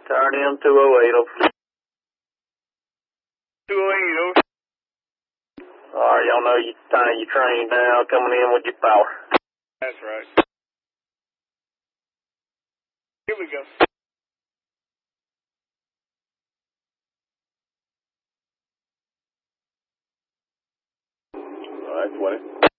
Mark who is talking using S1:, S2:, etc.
S1: Turn in 208 over.
S2: 208 over.
S1: Alright, y'all know you tying your train down, coming in with your power.
S2: That's right. Here we go.
S1: Alright, 20.